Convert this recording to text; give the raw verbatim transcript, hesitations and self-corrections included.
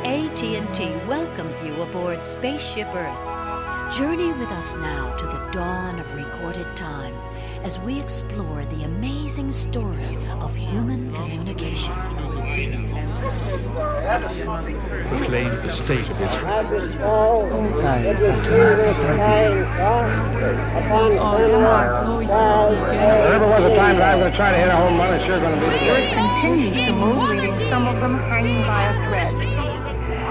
A T and T welcomes you aboard Spaceship Earth. Journey with us now to the dawn of recorded time as we explore the amazing story of human communication. Proclaim the state of Israel. There ever was a time that I was going to try to hit a home run, it's sure going to be the Earth continues to move, leaving some of them hanging by a thread.